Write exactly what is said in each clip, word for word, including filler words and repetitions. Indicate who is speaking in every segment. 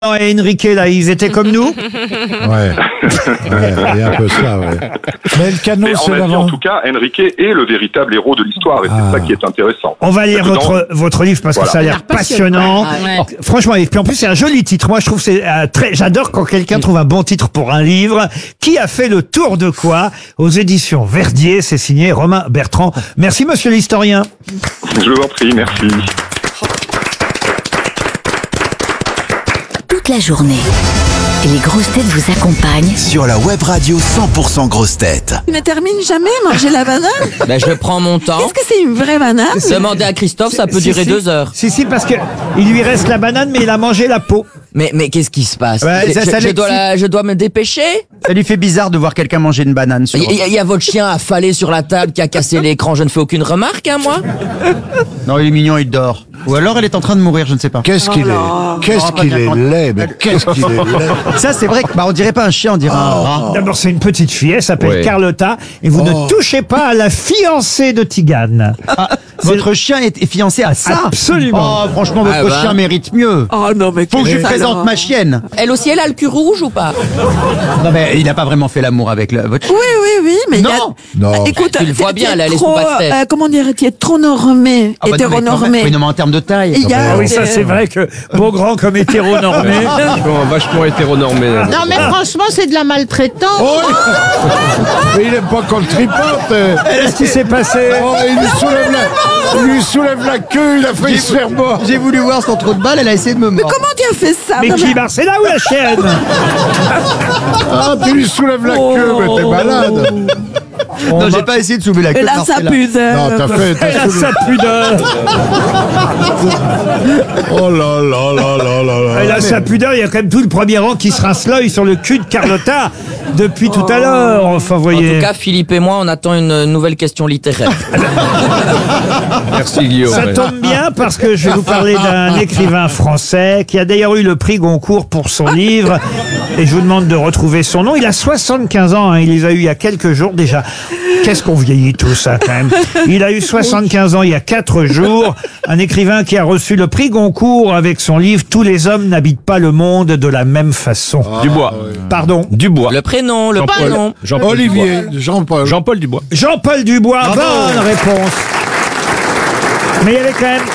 Speaker 1: Et Enrique, là, ils étaient comme nous.
Speaker 2: Ouais, ouais, il y a un peu ça, ouais. Mais le canot,
Speaker 3: Mais en,
Speaker 2: c'est
Speaker 3: avis, en
Speaker 2: l'avant.
Speaker 3: tout cas, Enrique est le véritable héros de l'histoire, et c'est
Speaker 2: Ah.
Speaker 3: ça qui est intéressant.
Speaker 1: On va lire
Speaker 3: Parce que dans-
Speaker 1: votre, votre livre parce
Speaker 3: Voilà.
Speaker 1: que ça a l'air passionnant.
Speaker 4: Ah, ouais.
Speaker 1: Oh, franchement, et puis en plus, c'est un joli titre. Moi, je trouve que c'est euh, très, j'adore quand quelqu'un trouve un bon titre pour un livre. Qui a fait le tour de quoi? Aux éditions Verdier, c'est signé Romain Bertrand. Merci, monsieur l'historien.
Speaker 3: Je vous en prie, merci.
Speaker 5: Toute la journée, les grosses têtes vous accompagnent
Speaker 6: Sur la web radio cent pour cent grosses têtes.
Speaker 4: Tu ne termines jamais manger la banane?
Speaker 7: Ben, je prends mon temps.
Speaker 4: Est-ce que c'est une vraie banane?
Speaker 7: Demandez à Christophe, ça peut
Speaker 1: Si,
Speaker 7: durer
Speaker 1: si.
Speaker 7: deux heures.
Speaker 1: Si, si, parce que il lui reste la banane, mais il a mangé la peau.
Speaker 7: Mais, mais qu'est-ce qui se passe?
Speaker 8: Ouais,
Speaker 7: je,
Speaker 8: ça- ça
Speaker 7: je dois
Speaker 8: l'excite.
Speaker 7: la- je dois me dépêcher?
Speaker 8: Ça lui fait bizarre de voir quelqu'un manger une banane. Sur...
Speaker 7: Il y, a- il y a votre chien affalé sur la table qui a cassé l'écran, je ne fais aucune remarque, hein, moi?
Speaker 8: Non, il est mignon, il dort. Ou alors elle est en train de mourir, je ne sais pas.
Speaker 2: Qu'est-ce qu'il est, qu'est-ce
Speaker 8: Oh,
Speaker 2: qu'il
Speaker 8: bah,
Speaker 2: est
Speaker 8: d'accord.
Speaker 2: laid, mais qu'est-ce qu'il est laid.
Speaker 8: Ça, c'est vrai que bah, on dirait pas un chien, on dirait un rat.
Speaker 1: D'abord, c'est une petite fille, elle s'appelle
Speaker 9: Ouais.
Speaker 1: Carlotta, et vous ne touchez pas à la fiancée de Tigane.
Speaker 8: Ah, votre chien est, est fiancé à ça?
Speaker 1: Absolument.
Speaker 8: Oh, franchement, votre
Speaker 7: Ah bah.
Speaker 8: chien mérite mieux.
Speaker 4: Oh non, mais
Speaker 8: Faut que je
Speaker 4: quel
Speaker 8: lui présente
Speaker 4: talent.
Speaker 8: ma chienne.
Speaker 7: Elle aussi, elle a le cul rouge ou pas?
Speaker 8: Non, mais il n'a pas vraiment fait l'amour avec le- votre chien.
Speaker 4: Oui, oui, oui, mais il y a-
Speaker 8: Non.
Speaker 2: Non.
Speaker 4: Écoute,
Speaker 7: Tu le vois
Speaker 4: t'es-
Speaker 7: bien,
Speaker 4: t'es
Speaker 7: là, elle est
Speaker 4: trop,
Speaker 7: sous pastèque.
Speaker 4: euh, comment dire, tu es trop normé,
Speaker 8: Ah, bah, non, mais quand même-
Speaker 4: hétéronormé.
Speaker 8: Oui, non, mais en termes de taille.
Speaker 4: Il y a-
Speaker 1: Ah oui, ça c'est vrai que Beaugrand comme hétéronormé.
Speaker 9: Vachement, vachement hétéronormé.
Speaker 10: Non mais franchement c'est de la maltraitance.
Speaker 2: Oh, il- mais il aime pas qu'on le tripote. eh.
Speaker 1: Qu'est-ce qui s'est passé?
Speaker 2: Oh, il lui soulève la, il lui soulève la queue, il a failli se faire mort.
Speaker 8: J'ai voulu voir son trou de balle, elle a essayé de me
Speaker 4: Mais
Speaker 8: mordre.
Speaker 4: comment tu as fait ça?
Speaker 1: Mais
Speaker 4: Non,
Speaker 1: qui, Marcella ou la chienne?
Speaker 2: Ah, tu lui soulèves la queue, mais t'es malade.
Speaker 8: Non, j'ai pas essayé de soulever la queue.
Speaker 4: Elle
Speaker 8: de
Speaker 4: a sa
Speaker 8: Marcella.
Speaker 4: pudeur.
Speaker 2: Non, t'as fait,
Speaker 1: Elle
Speaker 2: t'as
Speaker 1: a
Speaker 2: soulevé.
Speaker 1: sa pudeur.
Speaker 2: Oh là là là là là là.
Speaker 1: Elle a sa pudeur. Il y a quand même tout le premier rang qui se rince l'œil sur le cul de Carlotta depuis tout à l'heure. Enfin,
Speaker 7: En
Speaker 1: voyez.
Speaker 7: tout cas, Philippe et moi, on attend une nouvelle question littéraire.
Speaker 9: Merci Guillaume.
Speaker 1: Ça tombe bien parce que je vais vous parler d'un écrivain français qui a d'ailleurs eu le prix Goncourt pour son livre et je vous demande de retrouver son nom. Il a soixante-quinze ans, hein, il les a eu il y a quelques jours déjà. Qu'est-ce qu'on vieillit tous, ça, quand même. Il a eu soixante-quinze ans il y a quatre jours. Un écrivain qui a reçu le prix Goncourt avec son livre « Tous les hommes n'habitent pas le monde de la même façon
Speaker 9: Dubois.
Speaker 1: Pardon.
Speaker 9: Dubois.
Speaker 7: Le prénom, le
Speaker 9: Jean-Paul.
Speaker 7: prénom.
Speaker 9: Jean-Paul
Speaker 2: Olivier,
Speaker 9: Dubois.
Speaker 2: Jean-Paul.
Speaker 9: Jean-Paul Dubois.
Speaker 1: Jean-Paul Dubois, bonne réponse. Mais il y avait quand même...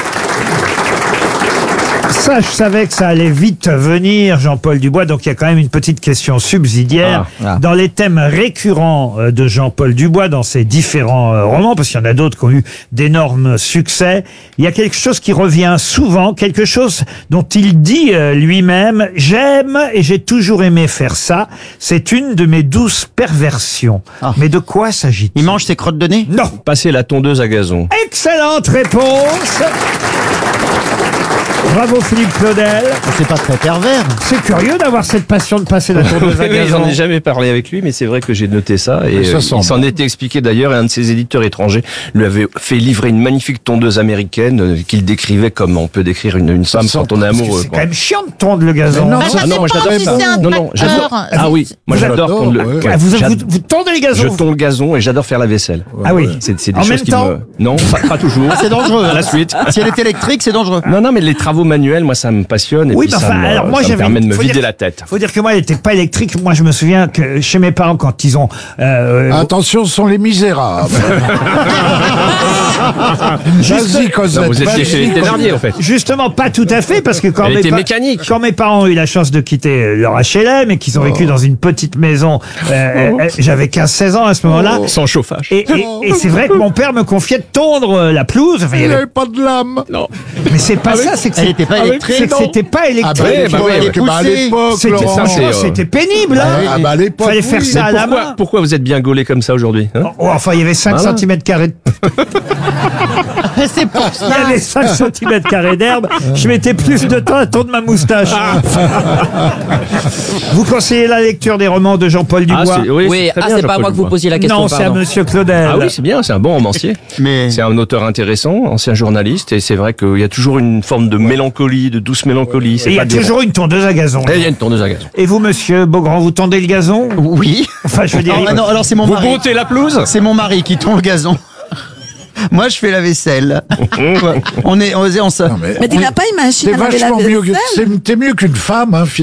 Speaker 1: Ça, je savais que ça allait vite venir, Jean-Paul Dubois, donc il y a quand même une petite question subsidiaire.
Speaker 8: Ah, ah.
Speaker 1: Dans les thèmes récurrents euh, de Jean-Paul Dubois, dans ses différents euh, romans, parce qu'il y en a d'autres qui ont eu d'énormes succès, il y a quelque chose qui revient souvent, quelque chose dont il dit euh, lui-même « J'aime et j'ai toujours aimé faire ça, c'est une de mes douces perversions
Speaker 8: Ah.
Speaker 1: Mais de quoi s'agit-il?
Speaker 8: Il mange ses crottes de nez?
Speaker 1: Non.
Speaker 9: Passer la tondeuse à gazon.
Speaker 1: Excellente réponse. Bravo Philippe Claudel.
Speaker 8: C'est pas très pervers.
Speaker 1: C'est curieux d'avoir cette passion de passer la tondeuse à
Speaker 9: Oui,
Speaker 1: gazon.
Speaker 9: j'en ai jamais parlé avec lui, mais c'est vrai que j'ai noté ça. Et
Speaker 2: Mais ça
Speaker 9: euh,
Speaker 2: sent
Speaker 9: il s'en était expliqué d'ailleurs, et un de ses éditeurs étrangers lui avait fait livrer une magnifique tondeuse américaine euh, qu'il décrivait comme on peut décrire une, une femme
Speaker 2: sent-
Speaker 9: quand on est
Speaker 1: Parce que
Speaker 9: amoureux.
Speaker 1: c'est
Speaker 9: quoi.
Speaker 1: quand même chiant de tondre le gazon.
Speaker 2: Mais non.
Speaker 10: Bah, ça
Speaker 9: Ah non, moi
Speaker 10: dépend
Speaker 9: j'adore
Speaker 10: si
Speaker 9: ça.
Speaker 10: c'est un
Speaker 9: Non, non, j'adore.
Speaker 10: tracteur.
Speaker 9: Ah oui, moi
Speaker 1: Vous
Speaker 9: j'adore
Speaker 2: adore,
Speaker 9: tondre le.
Speaker 2: ouais.
Speaker 9: ouais,
Speaker 1: Ah, vous,
Speaker 9: j'ad-
Speaker 1: vous, vous tondez les gazons.
Speaker 9: Je tonds le gazon et j'adore faire la vaisselle.
Speaker 1: Ah oui.
Speaker 9: C'est c'est des
Speaker 1: En
Speaker 9: choses
Speaker 1: même
Speaker 9: qui
Speaker 1: temps
Speaker 9: me. Non, pas, pas toujours.
Speaker 8: C'est dangereux.
Speaker 9: À la suite.
Speaker 8: Si elle est électrique, c'est dangereux.
Speaker 9: Non, non, mais les travaux manuels, moi, ça me passionne et
Speaker 1: Oui,
Speaker 9: puis
Speaker 1: mais
Speaker 9: ça,
Speaker 1: enfin,
Speaker 9: me,
Speaker 1: alors moi,
Speaker 9: ça me
Speaker 1: j'avais-
Speaker 9: permet de me
Speaker 1: faut
Speaker 9: vider
Speaker 1: dire-
Speaker 9: la tête.
Speaker 1: Faut dire que moi, elle n'était pas électrique. Moi, je me souviens que chez mes parents, quand ils ont... Euh,
Speaker 2: Attention, ce sont les misérables. Vas-y, Cosette.
Speaker 9: Non, vous étiez
Speaker 2: vas-y,
Speaker 9: chez les Thénardier, en fait.
Speaker 1: Justement, pas tout à fait, parce que quand
Speaker 9: Elle
Speaker 1: mes,
Speaker 9: était
Speaker 1: pa-
Speaker 9: mécanique.
Speaker 1: quand mes parents ont eu la chance de quitter leur H L M et qu'ils ont vécu dans une petite maison, euh, euh, j'avais quinze seize ans à ce moment-là.
Speaker 9: Sans chauffage.
Speaker 1: Et, et, et c'est vrai que mon père me confiait de tondre euh, la pelouse. Enfin, il y
Speaker 2: Il
Speaker 1: avait-
Speaker 2: n'avait pas de lame.
Speaker 9: Non.
Speaker 1: Mais c'est pas ça, c'est que
Speaker 8: Elle
Speaker 1: c'est-
Speaker 8: était pas
Speaker 1: Ah oui,
Speaker 8: électrique,
Speaker 1: c'est que
Speaker 8: non
Speaker 1: c'était pas
Speaker 2: Ah
Speaker 1: électrique.
Speaker 2: bah,
Speaker 9: Ouais, bah ouais,
Speaker 2: l'époque,
Speaker 9: ouais.
Speaker 2: bah, à l'époque,
Speaker 1: C'était
Speaker 2: Laurent.
Speaker 9: ça,
Speaker 1: franchement,
Speaker 9: c'est, euh,
Speaker 1: c'était pénible. Hein.
Speaker 2: Ah bah, à l'époque,
Speaker 1: Fallait faire
Speaker 2: oui.
Speaker 1: ça à la
Speaker 9: Pourquoi,
Speaker 1: main.
Speaker 9: pourquoi vous êtes bien gaulé comme ça aujourd'hui hein
Speaker 1: Oh, enfin, il y avait cinq
Speaker 9: Voilà.
Speaker 1: centimètres carrés.
Speaker 10: C'est pour
Speaker 1: Il y
Speaker 10: ça.
Speaker 1: avait cinq centimètres carrés d'herbe. Je mettais plus de temps à tondre ma moustache. Vous conseillez la lecture des romans de Jean-Paul
Speaker 9: Ah,
Speaker 1: Dubois?
Speaker 9: c'est,
Speaker 7: Oui,
Speaker 9: oui, c'est très
Speaker 7: ah,
Speaker 9: bien,
Speaker 7: c'est pas à
Speaker 9: Jean-Paul
Speaker 7: moi que vous
Speaker 9: Dubois.
Speaker 7: posiez la question,
Speaker 1: Non, c'est à
Speaker 7: pardon.
Speaker 1: Monsieur Claudel.
Speaker 9: Ah oui, c'est bien, c'est un bon romancier.
Speaker 8: Mais
Speaker 9: C'est un auteur intéressant, ancien journaliste, et c'est vrai qu'il y a toujours une forme de mélancolie, de douce mélancolie. C'est
Speaker 1: Et il y
Speaker 9: pas
Speaker 1: a
Speaker 9: des-
Speaker 1: toujours une tondeuse à gazon.
Speaker 9: Et il y a une tondeuse à gazon.
Speaker 1: Et vous, Monsieur Beaugrand, vous tondez le gazon?
Speaker 8: oui.
Speaker 1: Enfin, je veux dire.
Speaker 8: Ah non, alors c'est mon
Speaker 9: Vous
Speaker 8: mari.
Speaker 9: montez la pelouse
Speaker 8: C'est mon mari qui tond le gazon. Moi, je fais la vaisselle. on est, on, on, on,
Speaker 2: Non, mais
Speaker 4: Mais tu n'as pas une machine
Speaker 2: t'es
Speaker 4: à laver la
Speaker 2: vachement mieux que,
Speaker 4: vaisselle?
Speaker 2: c'est- t'es mieux qu'une femme, hein, finalement.